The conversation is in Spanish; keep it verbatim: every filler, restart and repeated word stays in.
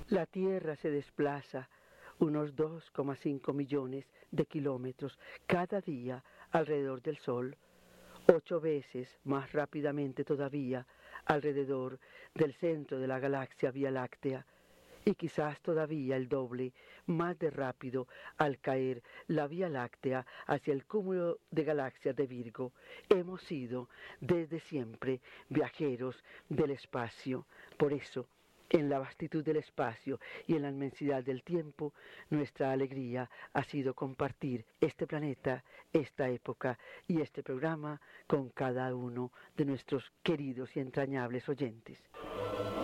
La Tierra se desplaza unos dos coma cinco millones de kilómetros cada día alrededor del Sol, ocho veces más rápidamente todavía alrededor del centro de la galaxia Vía Láctea, y quizás todavía el doble más de rápido al caer la Vía Láctea hacia el cúmulo de galaxias de Virgo. Hemos sido desde siempre viajeros del espacio. Por eso, en la vastitud del espacio y en la inmensidad del tiempo, nuestra alegría ha sido compartir este planeta, esta época y este programa con cada uno de nuestros queridos y entrañables oyentes.